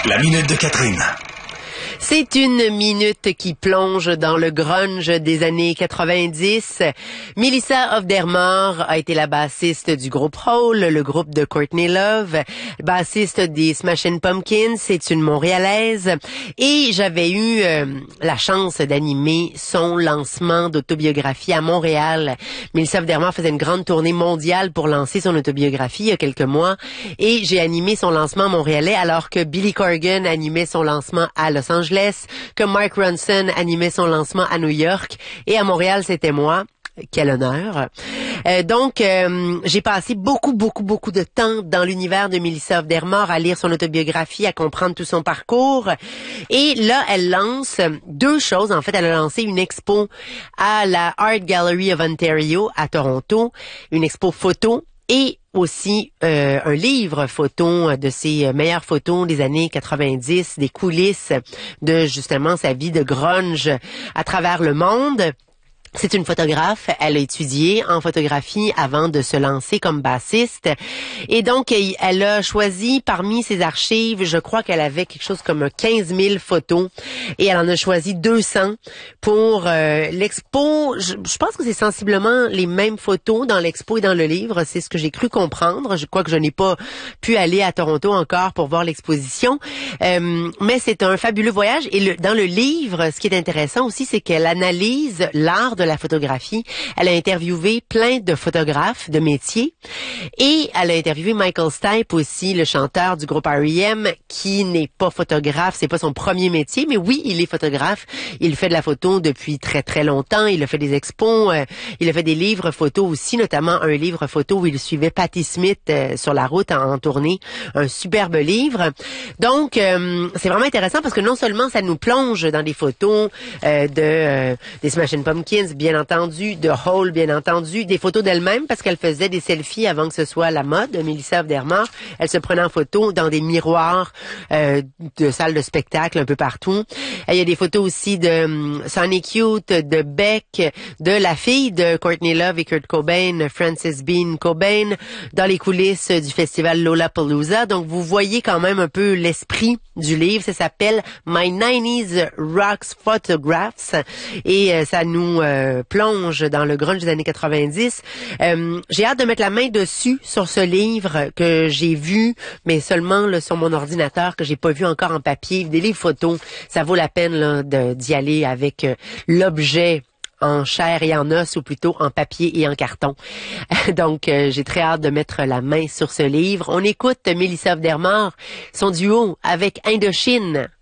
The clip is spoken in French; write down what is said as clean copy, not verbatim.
La minute de Catherine. C'est une minute qui plonge dans le grunge des années 90. Melissa Auf-der-Maur a été la bassiste du groupe Hole, le groupe de Courtney Love, bassiste des Smashing Pumpkins. C'est une Montréalaise. Et j'avais eu la chance d'animer son lancement d'autobiographie à Montréal. Melissa Auf-der-Maur faisait une grande tournée mondiale pour lancer son autobiographie il y a quelques mois. Et j'ai animé son lancement montréalais alors que Billy Corgan animait son lancement à Los Angeles, que Mark Ronson animait son lancement à New York, et à Montréal, c'était moi. Quel honneur. Donc, j'ai passé beaucoup de temps dans l'univers de Melissa Auf-der-Maur, à lire son autobiographie, à comprendre tout son parcours. Et là, elle lance deux choses. En fait, elle a lancé une expo à la Art Gallery of Ontario à Toronto, une expo photo, et aussi un livre photo de ses meilleures photos des années 90, des coulisses de justement sa vie de grunge à travers le monde. C'est une photographe. Elle a étudié en photographie avant de se lancer comme bassiste. Et donc, elle a choisi parmi ses archives, je crois qu'elle avait quelque chose comme 15 000 photos. Et elle en a choisi 200 pour l'expo. Je pense que c'est sensiblement les mêmes photos dans l'expo et dans le livre. C'est ce que j'ai cru comprendre. Je crois que je n'ai pas pu aller à Toronto encore pour voir l'exposition. Mais c'est un fabuleux voyage. Et dans le livre, ce qui est intéressant aussi, c'est qu'elle analyse l'art de la photographie. Elle a interviewé plein de photographes de métier et elle a interviewé Michael Stipe aussi, le chanteur du groupe R.E.M., qui n'est pas photographe, c'est pas son premier métier, mais oui, il est photographe. Il fait de la photo depuis très longtemps. Il a fait des expos, il a fait des livres photos aussi, notamment un livre photo où il suivait Patti Smith sur la route en tournée. Un superbe livre. Donc, c'est vraiment intéressant parce que non seulement ça nous plonge dans des photos des Smashing Pumpkins, bien entendu, de Hole, bien entendu, des photos d'elle-même parce qu'elle faisait des selfies avant que ce soit la mode, Melissa Auf-der-Maur. Elle se prenait en photo dans des miroirs de salles de spectacle un peu partout. Il y a des photos aussi de Sonic Youth, de Beck, de la fille de Courtney Love et Kurt Cobain, Frances Bean Cobain, dans les coulisses du festival Lollapalooza. Donc, vous voyez quand même un peu l'esprit du livre. Ça s'appelle My 90s Rocks Photographs et ça nous plonge dans le grunge des années 90. J'ai hâte de mettre la main dessus sur ce livre que j'ai vu, mais seulement là, sur mon ordinateur, que j'ai pas vu encore en papier. Des livres photos, ça vaut la peine là, d'y aller avec l'objet en chair et en os, ou plutôt en papier et en carton. Donc, j'ai très hâte de mettre la main sur ce livre. On écoute Melissa Auf-der-Maur, son duo avec Indochine.